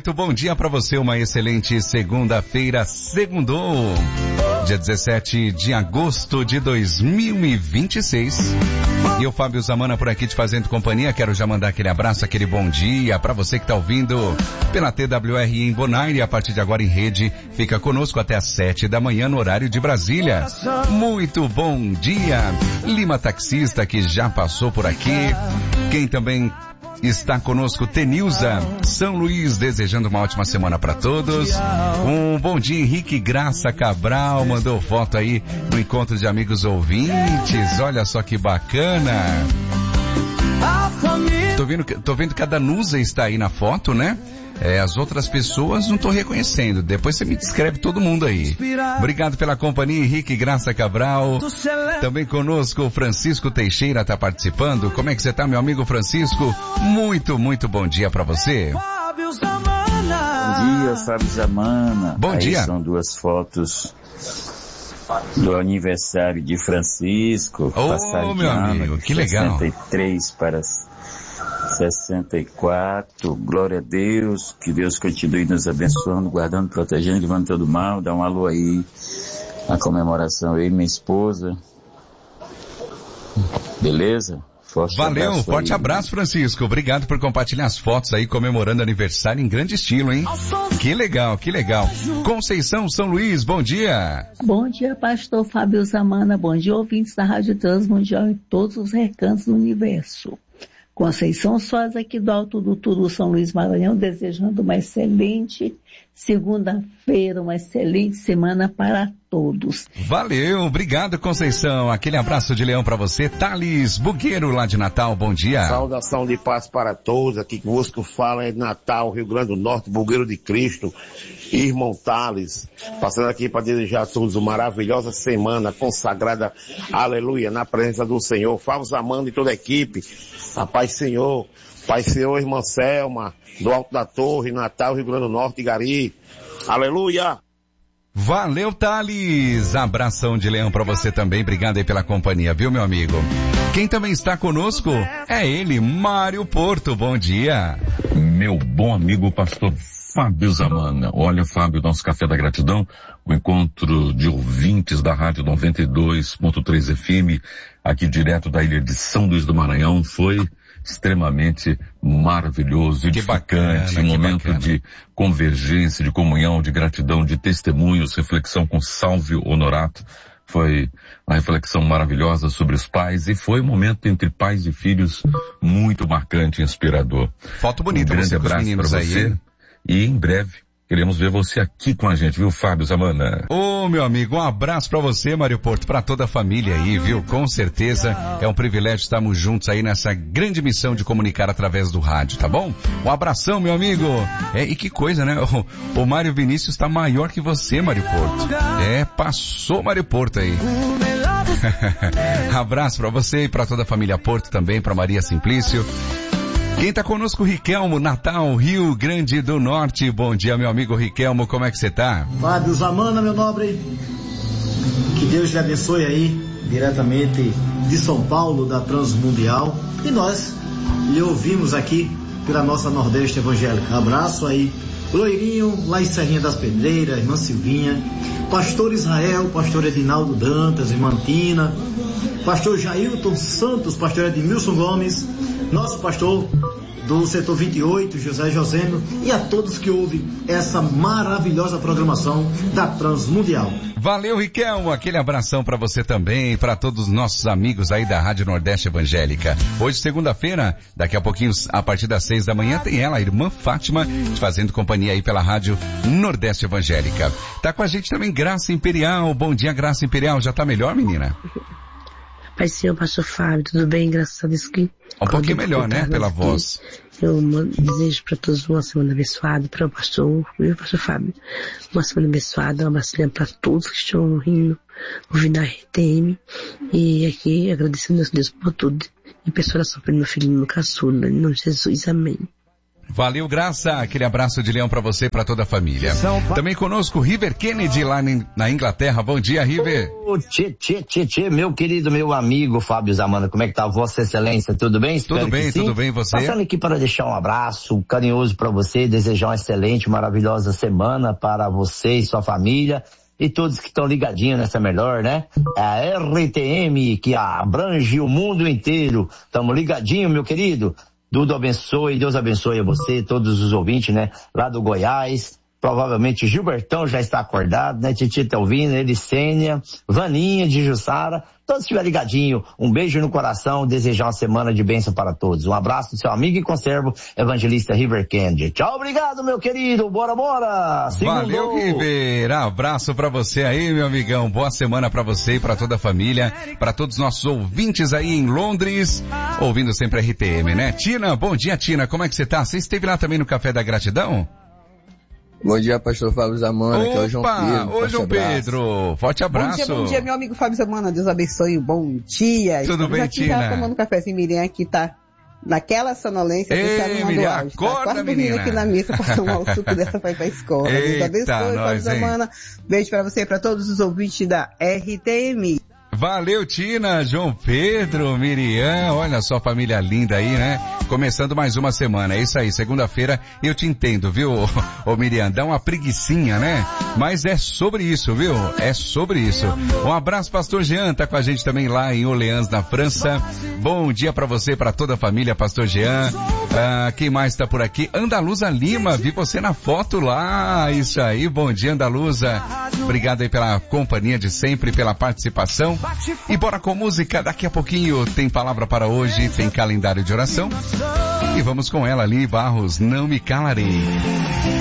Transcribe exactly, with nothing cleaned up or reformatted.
muito bom dia para você, uma excelente segunda-feira, segundou, dia dezessete de agosto de dois mil e vinte e seis. E o Fábio Zamana por aqui te fazendo companhia. Quero já mandar aquele abraço, aquele bom dia para você que está ouvindo pela T W R em Bonaire, a partir de agora em rede. Fica conosco até às sete da manhã no horário de Brasília. Muito bom dia. Lima Taxista, que já passou por aqui. Quem também está conosco, Tenilza, São Luís, desejando uma ótima semana para todos. Um bom dia, Henrique Graça Cabral, mandou foto aí no encontro de amigos ouvintes. Olha só que bacana. Tô vendo, tô vendo que a Danusa está aí na foto, né? É, as outras pessoas não tô reconhecendo. Depois você me descreve todo mundo aí. Obrigado pela companhia, Henrique Graça Cabral. Também conosco o Francisco Teixeira tá participando. Como é que você tá, meu amigo Francisco? Muito, muito bom dia pra você. Bom dia, Fábio Zamana. Bom aí dia. São duas fotos do aniversário de Francisco. Ô, passagem meu amigo, que legal. sessenta e três para sessenta e quatro, glória a Deus, que Deus continue nos abençoando, guardando, protegendo, livrando todo mal. Dá um alô aí na comemoração, eu e minha esposa, beleza? Forte Valeu, abraço forte aí. abraço, Francisco. Obrigado por compartilhar as fotos aí, comemorando aniversário em grande estilo, hein? Que legal, que legal. Conceição, São Luís, bom dia. Bom dia, pastor Fábio Zamana. Bom dia, ouvintes da Rádio Transmundial em todos os recantos do universo. Conceição Soares aqui do Alto do Turu, São Luís, Maranhão, desejando uma excelente segunda-feira, uma excelente semana para todos. Valeu, obrigado, Conceição. Aquele abraço de leão para você. Thales Bugueiro, lá de Natal, bom dia. Saudação de paz para todos. Aqui que vosco fala é de Natal, Rio Grande do Norte, Bugueiro de Cristo, irmão Thales. Passando aqui para desejar a todos uma maravilhosa semana consagrada, aleluia, na presença do Senhor. Fábio Zamana e toda a equipe. A paz, Senhor. Pai, Senhor, irmã Selma, do Alto da Torre, Natal, Rio Grande do Norte, Gari. Aleluia! Valeu, Thales. Abração de leão pra você também. Obrigado aí pela companhia, viu, meu amigo? Quem também está conosco é ele, Mário Porto. Bom dia. Meu bom amigo pastor Fábio Zamana. Olha, Fábio, nosso Café da Gratidão, o encontro de ouvintes da Rádio noventa e dois ponto três F M, aqui direto da ilha de São Luís do Maranhão, foi extremamente maravilhoso, edificante, um momento bacana. De convergência, de comunhão, de gratidão, de testemunhos, reflexão com Salvio Honorato. Foi uma reflexão maravilhosa sobre os pais e foi um momento entre pais e filhos muito marcante e inspirador. Foto bonita, um grande você abraço para você aí, e em breve queremos ver você aqui com a gente, viu, Fábio Zamana? Ô, meu amigo, um abraço pra você, Mário Porto, pra toda a família aí, viu? Com certeza é um privilégio estarmos juntos aí nessa grande missão de comunicar através do rádio, tá bom? Um abração, meu amigo. É, e que coisa, né? O, o Mário Vinícius tá maior que você, Mário Porto. É, passou Mário Porto aí. Abraço pra você e pra toda a família Porto também, pra Maria Simplício. Quem tá conosco, Riquelmo, Natal, Rio Grande do Norte. Bom dia, meu amigo Riquelmo, como é que você tá? Fábio Zamana, meu nobre, que Deus lhe abençoe aí, diretamente de São Paulo, da Transmundial. E nós lhe ouvimos aqui pela nossa Nordeste Evangélica. Abraço aí, Loirinho, lá em Serrinha das Pedreiras, irmã Silvinha, pastor Israel, pastor Edinaldo Dantas, irmã Tina, pastor Jailton Santos, pastor Edmilson Gomes, nosso pastor do setor vinte e oito, José Joseno, e a todos que ouvem essa maravilhosa programação da Transmundial. Valeu, Riquelmo, aquele abração para você também, para todos os nossos amigos aí da Rádio Nordeste Evangélica. Hoje, segunda-feira, daqui a pouquinho, a partir das seis da manhã, tem ela, a irmã Fátima, te fazendo companhia aí pela Rádio Nordeste Evangélica. Tá com a gente também Graça Imperial. Bom dia, Graça Imperial. Já tá melhor, menina? Pai Senhor, pastor Fábio, tudo bem? Graças a Deus que... Um pouquinho melhor, né? Pela voz. Eu desejo para todos uma semana abençoada, para o pastor, meu pastor Fábio, uma semana abençoada, um abraço para todos que estão ouvindo, ouvindo a R T M, e aqui agradecendo a Deus por tudo, e peço oração pelo meu filho no caçula, em nome de Jesus, amém. Valeu, Graça. Aquele abraço de leão pra você e pra toda a família. Também conosco, River Kennedy, lá na Inglaterra. Bom dia, River. Ô, tchê, tchê, tchê, tchê, meu querido, meu amigo Fábio Zamana, como é que tá Vossa Excelência? Tudo bem? Espero tudo bem, tudo bem, você? Passando aqui para deixar um abraço carinhoso pra você, desejar uma excelente, maravilhosa semana para você e sua família. E todos que estão ligadinhos nessa melhor, né? A R T M, que abrange o mundo inteiro. Tamo ligadinho, meu querido. Tudo abençoe, Deus abençoe a você, todos os ouvintes, né? Lá do Goiás, provavelmente Gilbertão já está acordado, né? Titi tá ouvindo, Elicênia, Vaninha de Jussara, todos estiverem ligadinho. Um beijo no coração, desejar uma semana de bênção para todos. Um abraço do seu amigo e conservo, evangelista River Kennedy. Tchau, obrigado, meu querido. Bora, bora! Segundo. Valeu, River. Abraço pra você aí, meu amigão. Boa semana pra você e pra toda a família, pra todos os nossos ouvintes aí em Londres, ouvindo sempre a R T M, né? Tina, bom dia, Tina. Como é que você tá? Você esteve lá também no Café da Gratidão? Bom dia, pastor Fábio Zamana, que é o João Pedro. Oi, João Pedro. Forte abraço. Bom dia, bom dia, meu amigo Fábio Zamana. Deus abençoe. Bom dia. Tudo Estamos bem, aqui Tina? Já tomando um cafezinho. Miriam aqui tá naquela sonolência. Ei, Miriam, acorda, tá quase dormindo menina. aqui na mesa pra tomar o suco dessa pra ir pra escola. Deus abençoe, Fábio nós, Zamana. Beijo pra você e pra todos os ouvintes da R T M. Valeu, Tina, João Pedro, Miriam, olha só, família linda aí, né? Começando mais uma semana, é isso aí, segunda-feira, eu te entendo, viu, ô Miriam, dá uma preguicinha, né? Mas é sobre isso, viu? É sobre isso. Um abraço, pastor Jean, tá com a gente também lá em Orleans, na França. Bom dia pra você, pra toda a família, pastor Jean. Ah, quem mais tá por aqui? Andaluza Lima, vi você na foto lá, isso aí, bom dia, Andaluza. Obrigado aí pela companhia de sempre, pela participação. E bora com música, daqui a pouquinho tem palavra para hoje, tem calendário de oração. E vamos com ela ali, Barros, Não Me Calarei.